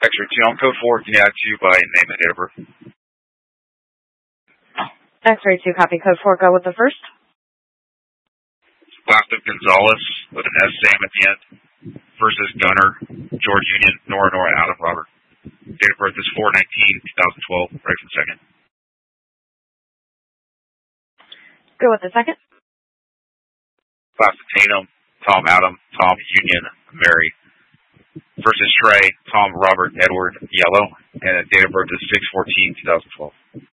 X-ray 2 on code 4. Can you add 2 by name and date of birth? X-ray 2, copy code 4. Go with the first. Last of Gonzalez with an S Sam at the end. First is Gunner, George Union, Nora Adam Robert. Date of birth is 4/19/2012. Right from the second. Go with the second. Class of Tatum, Tom Adam, Tom Union, Mary. First is Trey, Tom Robert Edward Yellow, and the date of birth is 6/14/2012.